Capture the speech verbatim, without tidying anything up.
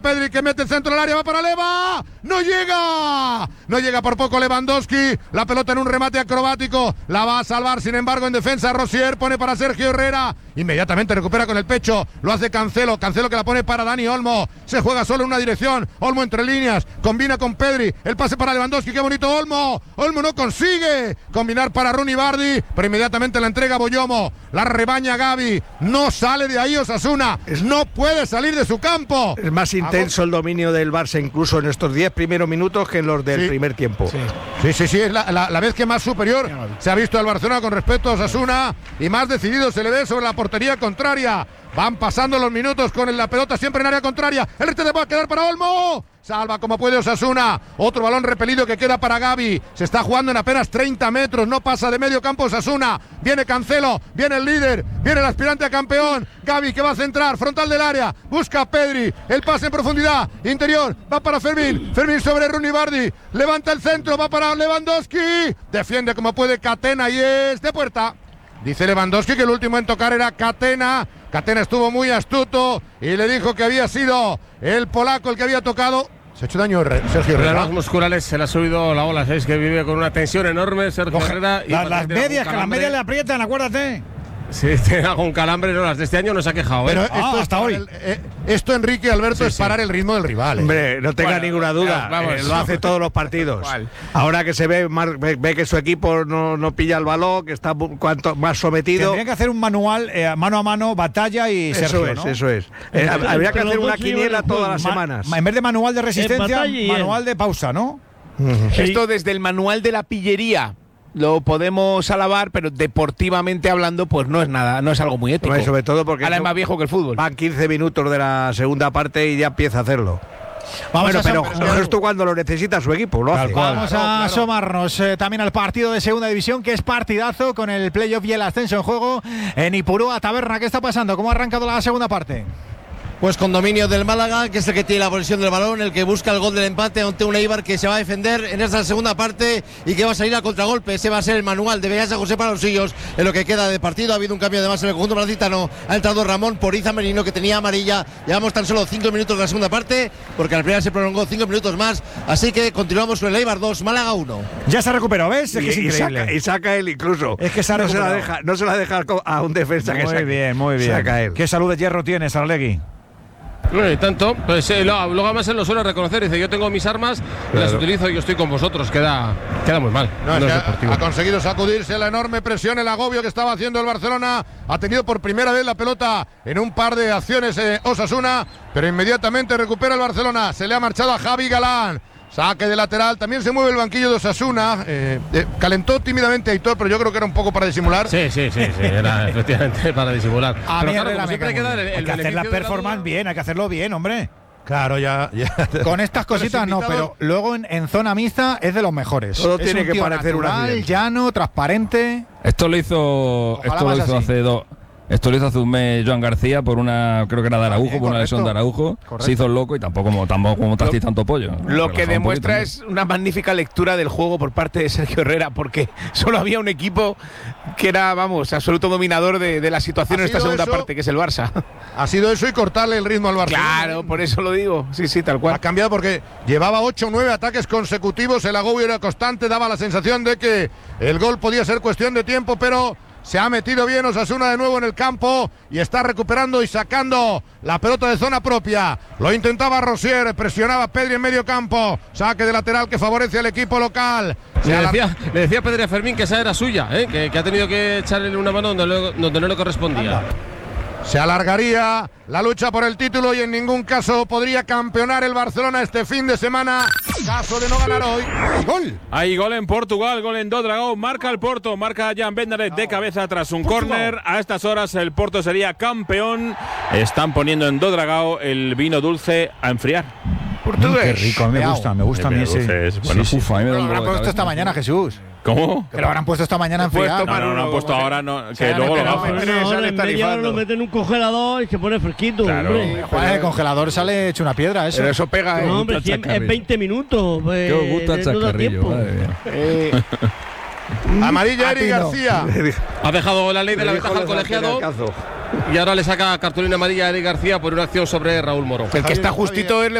Pedri que mete el centro del área, va para Leva, no llega, no llega por poco Lewandowski, la pelota en un remate acrobático, la va a salvar sin embargo en defensa Rosier, pone para Sergio Herrera, inmediatamente recupera con el pecho, lo hace Cancelo, Cancelo que la pone para Dani Olmo, se juega solo en una dirección, Olmo entre líneas, combina con Pedri, el pase para Lewandowski, qué bonito Olmo, Olmo no consigue combinar para Rooney Bardi, pero inmediatamente la entrega Boyomo, la rebaña Gavi, no sale de ahí Osasuna, no puede salir de su campo. Es más intenso el dominio del Barça incluso en estos diez primeros minutos que en los del sí. primer tiempo. Sí, sí, sí, sí es la, la, la vez que más superior se ha visto al Barcelona con respecto a Osasuna y más decidido se le ve sobre la portería contraria. Van pasando los minutos con la pelota siempre en área contraria. El rete va a quedar para Olmo. Salva como puede Osasuna. Otro balón repelido que queda para Gavi. Se está jugando en apenas treinta metros. No pasa de medio campo Osasuna. Viene Cancelo. Viene el líder. Viene el aspirante a campeón. Gavi que va a centrar. Frontal del área. Busca a Pedri. El pase en profundidad. Interior. Va para Fermín. Fermín sobre Rooney Bardi. Levanta el centro. Va para Lewandowski. Defiende como puede Catena y es de puerta. Dice Lewandowski que el último en tocar era Catena. Catena estuvo muy astuto y le dijo que había sido el polaco el que había tocado. Se ha hecho daño Sergio Herrera. Los musculares se le ha subido la ola, ¿sabéis? Que vive con una tensión enorme Sergio Oje, Herrera. Y la, las medias, que las medias le aprietan, acuérdate. Sí, tiene algún calambre, no, las de este año no se ha quejado, ¿eh? Pero esto, ah, es hasta hoy. el, eh, esto, Enrique Alberto, sí, es sí. parar el ritmo del rival. ¿eh? Hombre, no tenga bueno, ninguna duda, vamos, eh, lo hace todos los partidos. ¿Cuál? Ahora que se ve, ve, ve que su equipo no, no pilla el balón, que está cuanto más sometido. Tendría que hacer un manual eh, mano a mano, batalla y eso Sergio, es, ¿no? eso es. Eh, habría que hacer una quiniela todas las Ma semanas. En vez de manual de resistencia, Eh, manual de pausa, ¿no? Uh-huh. Sí. Esto desde el manual de la pillería lo podemos alabar, pero deportivamente hablando, pues no es nada, no es algo muy ético. Bueno, sobre todo porque ahora es más viejo que el fútbol. Van quince minutos de la segunda parte y ya empieza a hacerlo. Vamos bueno, a pero asomarnos. justo cuando lo necesita su equipo, lo hace. Vamos Claro, a claro. asomarnos eh, también al partido de segunda división, que es partidazo con el playoff y el ascenso en juego en Ipurúa Taberna. ¿Qué está pasando? ¿Cómo ha arrancado la segunda parte? Pues con dominio del Málaga, que es el que tiene la posesión del balón, el que busca el gol del empate ante un Eibar que se va a defender en esta segunda parte y que va a salir a contragolpe. Ese va a ser el manual de Beas a José para los suyos en lo que queda de partido. Ha habido un cambio además en el conjunto malacitano. Ha entrado Ramón por Iza Merino, que tenía amarilla. Llevamos tan solo cinco minutos de la segunda parte, porque la primera se prolongó cinco minutos más. Así que continuamos con el Eibar dos, Málaga uno. Ya se ha recuperado, ¿ves? Es que es y, y increíble. saca, y saca él incluso. Es que se ha no, se la recuperado. deja, no se la deja a un defensa que Muy saque. bien, muy bien. Saca él. ¿Qué salud de hierro tienes, Arlegui? No, y tanto, pues eh, lo- luego además él lo suele reconocer, dice, yo tengo mis armas, y las utilizo y yo estoy con vosotros, queda, queda muy mal. No, No es es que deportivo. ha, ha conseguido sacudirse la enorme presión, el agobio que estaba haciendo el Barcelona. Ha tenido por primera vez la pelota en un par de acciones eh, Osasuna, pero inmediatamente recupera el Barcelona. Se le ha marchado a Javi Galán. Saque de lateral, también se mueve el banquillo de Osasuna. Eh, eh, calentó tímidamente a Aitor, pero yo creo que era un poco para disimular. Sí, sí, sí, sí, era efectivamente para disimular. A Pero mí claro, Herrera como me siempre cae queda muy el, bien. el Hay que hacer la beneficio de la performance duda. bien, hay que hacerlo bien, hombre. Claro, ya. ya. Con estas cositas no, invitado- pero luego en, en zona mixta es de los mejores. Todo Es tiene un que tío parecer un natural, accidente. llano, transparente. Esto lo hizo, Ojalá esto lo más hizo así. hace dos. Esto lo hizo hace un mes Joan García por una, creo que era de Araujo, bien, por una correcto. lesión de Araujo. Correcto. Se hizo el loco y tampoco como tampoco como trastis tanto pollo. Lo que Relajado un demuestra poquito, es una magnífica lectura del juego por parte de Sergio Herrera, porque solo había un equipo que era, vamos, absoluto dominador de, de la situación ¿Ha en esta sido segunda eso? parte, que es el Barça. Ha sido eso y cortarle el ritmo al Barcelona. Claro, por eso lo digo. Sí, sí, tal Ha cual. cambiado porque llevaba ocho o nueve ataques consecutivos, el agobio era constante, daba la sensación de que el gol podía ser cuestión de tiempo, pero se ha metido bien Osasuna de nuevo en el campo y está recuperando y sacando la pelota de zona propia. Lo intentaba Rosier, presionaba a Pedri en medio campo, saque de lateral que favorece al equipo local. Se Le alar- decía, le decía a Pedro Fermín que esa era suya, ¿eh? que, que ha tenido que echarle una mano donde, le- donde no le correspondía. Se alargaría la lucha por el título y en ningún caso podría campeonar el Barcelona este fin de semana, caso de no ganar hoy. ¡Gol! Hay gol en Portugal, gol en Dodragao, marca el Porto, marca Jan Bednaret de cabeza tras un córner. A estas horas el Porto sería campeón. Están poniendo en Dodragao el vino dulce a enfriar. Mm, qué rico, a mí me gusta, me gusta a mí ese. Dulces, bueno, Sí, sí, uf, a mí me da Lo un habrán dolor de puesto esta cabeza. mañana, Jesús. ¿Cómo? Que lo habrán puesto esta mañana en Puesto friar. No, no, no, han puesto ahora, no, que han luego lo esperado. bajan. Bueno, ahora en media hora lo meten en un congelador y se pone fresquito. Claro. Hombre. Juan, en el congelador sale hecho una piedra, eso. Pero eso pega, ¿eh? No, hombre, gusta si el es chascarrillo. veinte minutos. Pues, Qué os gusta el no da chascarrillo, tiempo. madre mía. Eh, Amarilla Eric Atino. García. Ha dejado la ley de la Le dijo ventaja al los colegiado lateralcazo. y ahora le saca cartulina amarilla a Eric García por una acción sobre Raúl Moro. el que está justito es